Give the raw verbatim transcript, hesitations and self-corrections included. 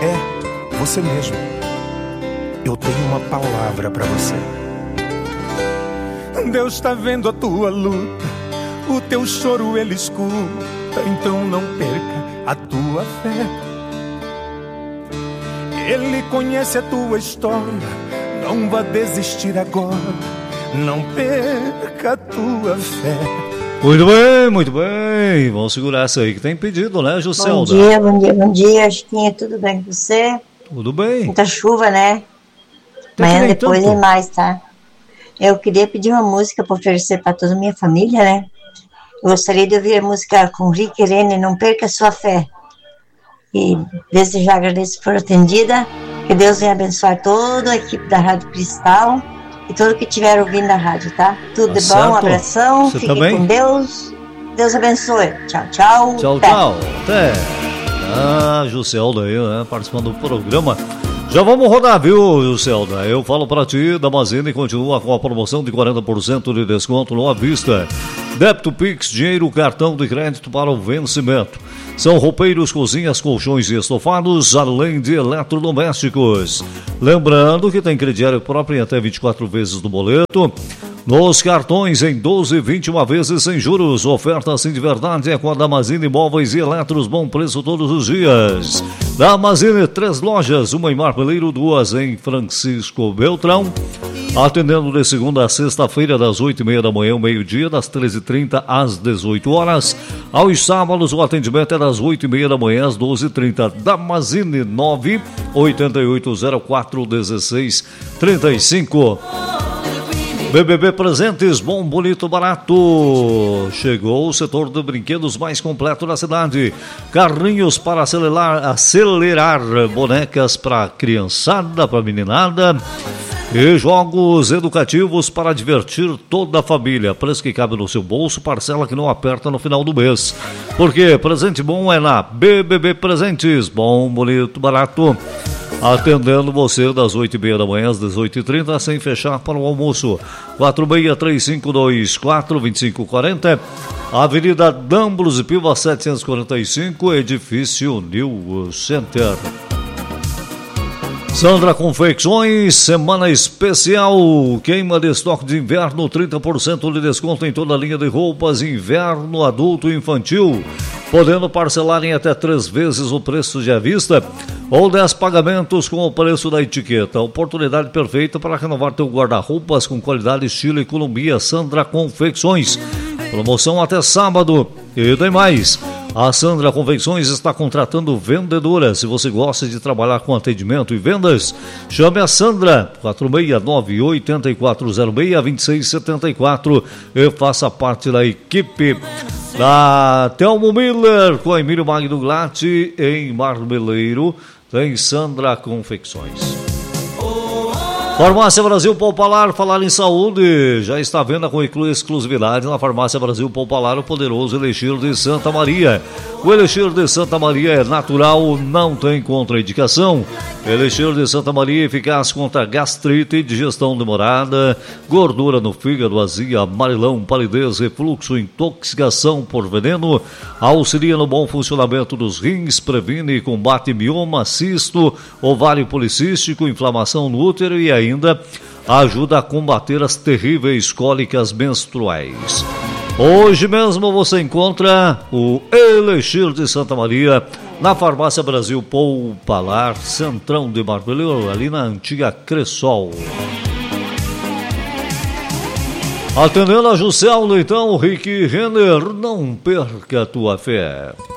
É, você mesmo. Eu tenho uma palavra pra você. Deus tá vendo a tua luta, o teu choro ele escuta, então não perca a tua fé. Ele conhece a tua história, não vá desistir agora, não perca a tua fé. Muito bem, muito bem. Vamos segurar essa aí que tem pedido, né, Juscelda? Bom dia, bom dia, bom dia, Chiquinha, tudo bem com você? Tudo bem. Muita chuva, né? Amanhã depois é mais, tá? Eu queria pedir uma música para oferecer para toda a minha família, né? Eu gostaria de ouvir a música com Rick e Irene, Não Perca a Sua Fé. E desde já agradeço por atendida. Que Deus venha abençoar toda a equipe da Rádio Cristal e todo que estiver ouvindo a rádio, tá? Tudo Tá de certo. bom, um abração, Você fiquem também? com Deus. Deus abençoe. Tchau, tchau. Tchau, Até. tchau. Até. Ah, Juscelda aí, né? Participando do programa. Já vamos rodar, viu, Juscelda? Eu falo pra ti, Damascene continua com a promoção de quarenta por cento de desconto no à vista. Débito Pix, dinheiro, cartão de crédito para o vencimento. São roupeiros, cozinhas, colchões e estofados, além de eletrodomésticos. Lembrando que tem crediário próprio em até vinte e quatro vezes no boleto. Nos cartões em doze, vinte e uma vezes sem juros. Oferta assim de verdade é com a Damascene Móveis e Eletros, bom preço todos os dias. Damascene, três lojas, uma em Marmeleiro, duas em Francisco Beltrão. Atendendo de segunda a sexta-feira, das oito e meia da manhã ao meio-dia, das treze e trinta às dezoito horas. Aos sábados, o atendimento é das oito e meia da manhã às doze e trinta. Damascene, nove oito oito zero quatro um seis três cinco. B B B Presentes, bom, bonito, barato. Chegou o setor de brinquedos mais completo da cidade. Carrinhos para acelerar, acelerar bonecas para criançada, para meninada. E jogos educativos para divertir toda a família. Preço que cabe no seu bolso, parcela que não aperta no final do mês. Porque presente bom é na B B B Presentes. Bom, bonito, barato. Atendendo você das oito e meia da manhã às dezoito e trinta, sem fechar para o almoço. quatro seis três cinco dois quatro dois cinco quatro zero. Avenida Dambros e Piva setecentos e quarenta e cinco, edifício New Center. Sandra Confecções, semana especial, queima de estoque de inverno, trinta por cento de desconto em toda a linha de roupas, inverno, adulto e infantil, podendo parcelar em até três vezes o preço de à vista ou dez pagamentos com o preço da etiqueta. Oportunidade perfeita para renovar teu guarda-roupas com qualidade, estilo e economia. Sandra Confecções, promoção até sábado e tem mais. A Sandra Confecções está contratando vendedoras. Se você gosta de trabalhar com atendimento e vendas, chame a Sandra, quatro seis nove oito quatro zero seis dois seis sete quatro e faça parte da equipe da Telmo Miller com Emílio Magno Glatti em Marmeleiro. Tem Sandra Confecções. Farmácia Brasil Poupalar, falar em saúde, já está à venda com exclusividade na Farmácia Brasil Poupalar, o poderoso Elixir de Santa Maria. O Elixir de Santa Maria é natural, não tem contraindicação. Elixir de Santa Maria eficaz contra gastrite, digestão demorada, gordura no fígado, azia, amarelão, palidez, refluxo, intoxicação por veneno, auxilia no bom funcionamento dos rins, previne e combate mioma, cisto, ovário policístico, inflamação no útero e ainda ajuda a combater as terríveis cólicas menstruais. Hoje mesmo você encontra o Elixir de Santa Maria na Farmácia Brasil Poupalar, Centrão de Marmeleiro, ali na antiga Cressol. Atendendo a Juscelda, então, Rick Renner, não perca a tua fé.